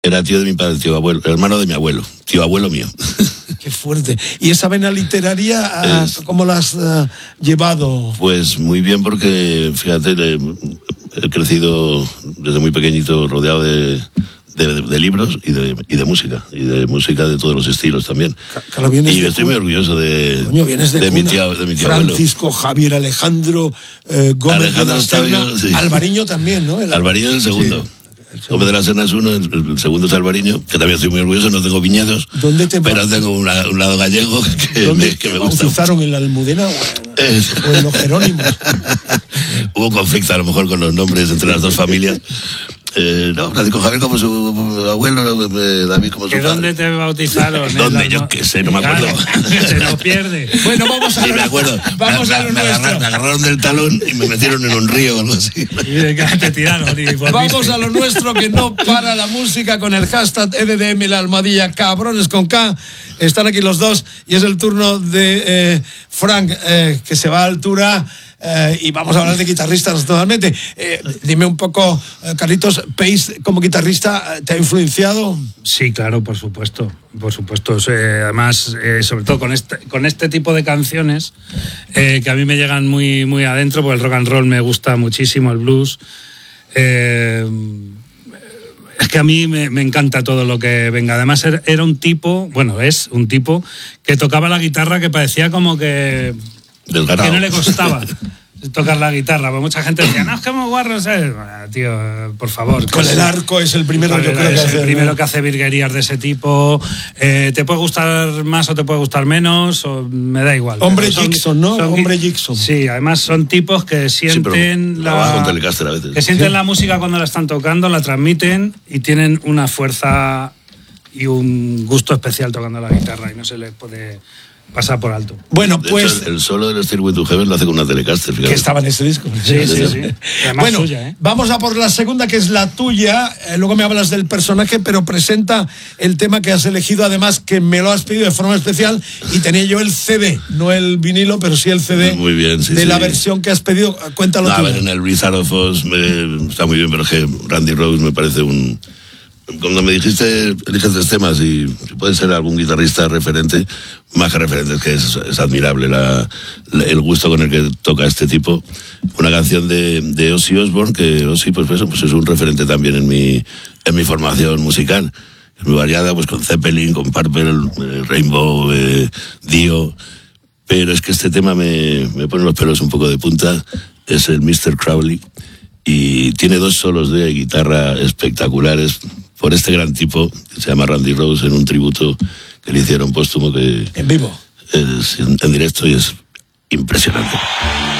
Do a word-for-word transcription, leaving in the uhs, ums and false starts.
Era tío de mi padre, tío abuelo, hermano de mi abuelo, tío abuelo mío. Qué fuerte. ¿Y esa vena literaria, es, cómo la has uh, llevado? Pues muy bien, porque, fíjate, he, he crecido desde muy pequeñito rodeado de, de, de libros y de, y de música, y de música de todos los estilos también. Claro, y estoy cuna. muy orgulloso de, Coño, vienes de, de, mi, tío, de mi tío Francisco, abuelo. Javier Alejandro, eh, Gómez Alejandro de la Serna, Octavio, sí. Alvariño también, ¿no? El, Alvariño es el segundo. Sí. Gómez de la Serna es uno, el, el segundo es Alvariño, que también estoy muy orgulloso, no tengo viñedos, ¿Dónde te pero tengo una, un lado gallego que ¿Dónde me, que me gusta. ¿Bautizaron en la Almudena o, eh. o en los Jerónimos? Hubo conflicto a lo mejor con los nombres entre las dos familias. Eh, no, Francisco Javier como su abuelo, eh, David como su padre. ¿Dónde te bautizaron? ¿Dónde? Yo qué sé, no me acuerdo. Se lo pierde. Bueno, vamos a sí, me acuerdo. Vamos me, a lo me, agarraron, me agarraron del talón y me metieron en un río o algo así. Y te tiraron. Y vamos a lo nuestro, que no para la música, con el hashtag E D D M, la almohadilla cabrones con K. Están aquí los dos y es el turno de eh, Frank, eh, que se va a altura. Eh, y vamos a hablar de guitarristas totalmente. Eh, dime un poco, eh, Carlitos, Pace como guitarrista, ¿te ha influenciado? Sí, claro, por supuesto, por supuesto. Eh, además, eh, sobre todo con este, con este tipo de canciones eh, que a mí me llegan muy, muy adentro, porque el rock and roll me gusta muchísimo, el blues. Eh, es que a mí me, me encanta todo lo que venga. Además, era un tipo, bueno, es un tipo que tocaba la guitarra que parecía como que... Del que no le costaba tocar la guitarra, porque mucha gente decía, no, es que muy guarro, ¿sabes? Bueno, tío, por favor. Con el arco es el primero yo creo que hace. Es el primero que hace virguerías de ese tipo. Eh, te puede gustar más o te puede gustar menos, o me da igual. Hombre son, Gibson, ¿no? Son, Hombre Gibson. Sí, además son tipos que sienten sí, la... con Telecaster a veces. Que sienten sí. la música cuando la están tocando, la transmiten y tienen una fuerza y un gusto especial tocando la guitarra y no se les puede... pasar por alto. Bueno, de pues... hecho, el solo del Stairway to Heaven lo hace con una Telecaster, fíjate. Que estaba en ese disco. Sí, sí, sí. Bueno, suya, ¿eh? vamos a por la segunda, que es la tuya. Eh, luego me hablas del personaje, pero presenta el tema que has elegido, además que me lo has pedido de forma especial, y tenía yo el C D, no el vinilo, pero sí el C D. Muy bien, sí, de sí. la versión que has pedido. Cuéntalo no, tú. A ver, en el Wizard of Oz me, está muy bien, pero que Randy Rhoads me parece un... Cuando me dijiste, eliges tres temas y puede ser algún guitarrista referente, más que referente, es que es, es admirable la, la, el gusto con el que toca este tipo. Una canción de, de Ozzy Osbourne, que Ozzy pues, pues, pues es un referente también en mi, en mi formación musical. Es muy variada, pues con Zeppelin, con Purple, eh, Rainbow, eh, Dio. Pero es que este tema me, me pone los pelos un poco de punta, es el mister Crowley. Y tiene dos solos de guitarra espectaculares por este gran tipo que se llama Randy Rhoads, en un tributo que le hicieron póstumo, que en vivo, es en, en directo, y es impresionante.